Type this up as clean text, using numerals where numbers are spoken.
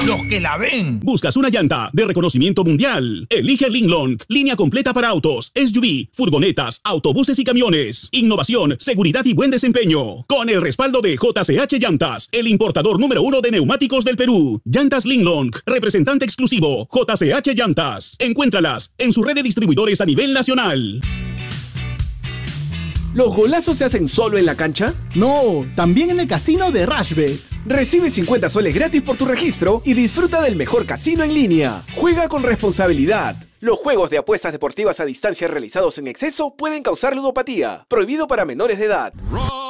los que la ven. ¿Buscas una llanta de reconocimiento mundial? Elige Linglong, línea completa para autos, SUV, furgonetas, autobuses y camiones. Innovación, seguridad y buen desempeño. Con el respaldo de JCH Llantas, el importador número 1 de neumáticos del Perú. Llantas Linglong, representante exclusivo, JCH Llantas. Encuéntralas en su red de distribuidores a nivel nacional. ¿Los golazos se hacen solo en la cancha? No, también en el casino de Rashbet. Recibe 50 soles gratis por tu registro y disfruta del mejor casino en línea. Juega con responsabilidad. Los juegos de apuestas deportivas a distancia realizados en exceso pueden causar ludopatía. Prohibido para menores de edad.